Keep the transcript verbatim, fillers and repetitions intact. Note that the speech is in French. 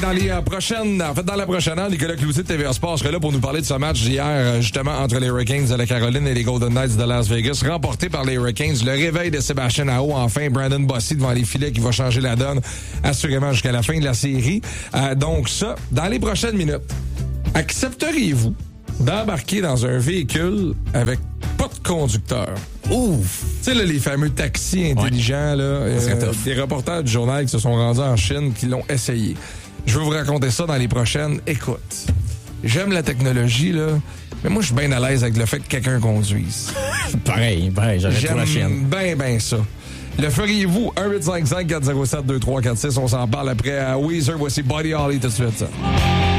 dans les euh, prochaines, en fait, dans la prochaine heure, Nicolas Cloutier de T V A Sport sera là pour nous parler de ce match d'hier, euh, justement, entre les Hurricanes de la Caroline et les Golden Knights de Las Vegas, remporté par les Hurricanes. Le réveil de Sébastien Aho, enfin, Brandon Bossy devant les filets qui va changer la donne, assurément, jusqu'à la fin de la série. Euh, donc ça, dans les prochaines minutes, accepteriez-vous d'embarquer dans un véhicule avec pas de conducteur? Ouf! Tu sais, là, les fameux taxis intelligents, ouais. là, euh, des reporters du journal qui se sont rendus en Chine, qui l'ont essayé. Je vais vous raconter ça dans les prochaines. Écoute, j'aime la technologie, là, mais moi, je suis bien à l'aise avec le fait que quelqu'un conduise. pareil, pareil, j'arrête pour la chienne. J'aime bien, bien ça. Le feriez-vous? un huit cinq cinq quatre zéro sept deux trois quatre six. On s'en parle après à Weezer. Voici Buddy Holly tout de suite, ça.